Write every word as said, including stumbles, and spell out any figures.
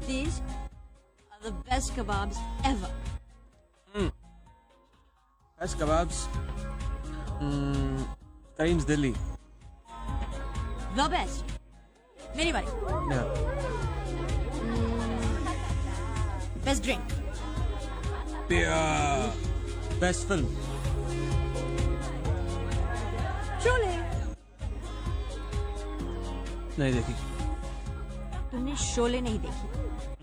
These are the best kebabs ever. Best kebabs. Mm, Kareem's Delhi. The best. मेरी बारी. Yeah. Best drink. Beer. Best film. Sholay. नहीं देखी. तुमने शोले नहीं देखी.